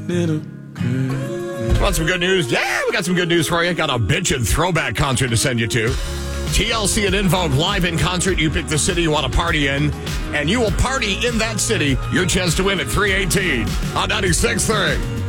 little girl. Want some good news? Yeah, we got some good news for you. Got a bitchin' throwback concert to send you to. TLC and In Vogue live in concert. You pick the city you want to party in, and you will party in that city. Your chance to win at 318 on 96.3.